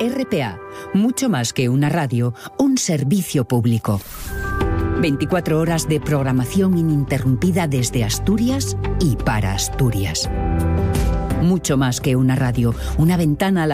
RPA, mucho más que una radio, un servicio público. 24 horas de programación ininterrumpida desde Asturias y para Asturias. Mucho más que una radio, una ventana a la